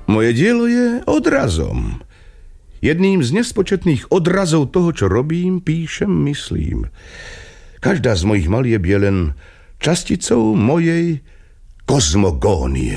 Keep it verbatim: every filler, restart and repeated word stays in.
Moje dielo je odrazom. Jedným z nespočetných odrazov toho, čo robím, píšem, myslím. Každá z mojich malieb je len časticou mojej kozmogónie.